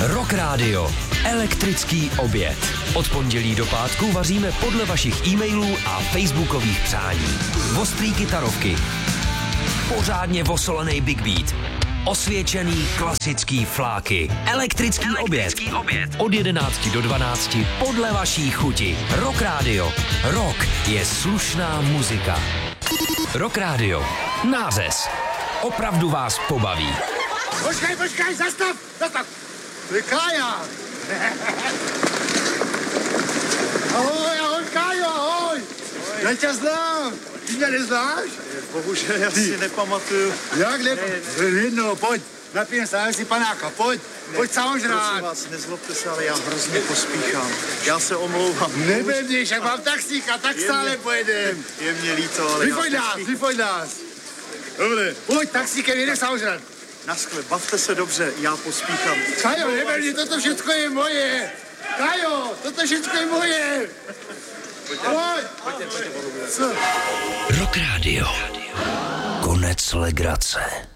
Rock Radio. Elektrický oběd. Od pondělí do pátku vaříme podle vašich e-mailů a facebookových přání. Ostrý kytarovky. Pořádně vosolený big beat. Osvědčený klasický fláky. Elektrický oběd. Od 11 do 12 podle vaší chuti. Rock Radio. Rock je slušná muzika. Rock Radio. Nářez. Opravdu vás pobaví. Počkej, zastav! Ty Kája! Ahoj, Kájo, ahoj! Já tě znám! Ty mě neznáš? Bohužel, já si nepamatuju. Jak jedno, pojď, napijem se, si panáka, pojď sám žrát. Prosím vás, nezlobte se, ale já hrozně pospíchám. Já se omlouvám. Nebevníš, jak mám taxíka, tak stále pojedem. Je mě líto, ale Vyfoď nás. Dobre. Pojď, taxíkem, jedeš sám žrát. Naschle, bavte se dobře, já pospíchám. Kajo, nebevni, toto všechno je moje. Kajo, toto všechno je moje. Pojď. Rock Radio. Konec legrace.